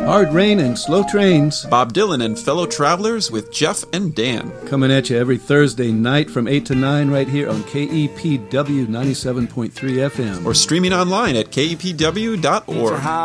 Hard rain and slow trains. Bob Dylan and fellow travelers with Jeff and Dan. Coming at you every Thursday night from 8 to 9 right here on KEPW 97.3 FM. Or streaming online at kepw.org.